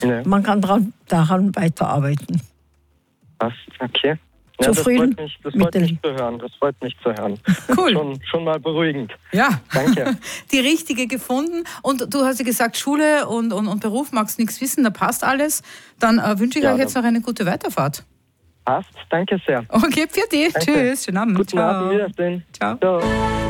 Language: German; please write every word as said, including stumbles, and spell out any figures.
Nee. Man kann dran, daran weiterarbeiten. Was? Okay. Ja, Zufrieden? Das freut mich, das mit freut den- mich zu hören. Das freut mich zu hören. Cool. Schon, schon mal beruhigend. Ja, Danke. die richtige gefunden. Und du hast ja gesagt, Schule und, und, und Beruf magst nichts wissen, da passt alles. Dann äh, wünsche ich Ja, euch jetzt dann- noch eine gute Weiterfahrt. Passt. Danke sehr. Okay, für dich. Danke. Tschüss, schönen Abend. Guten Ciao. Abend, Wiedersehen. Ciao. Ciao.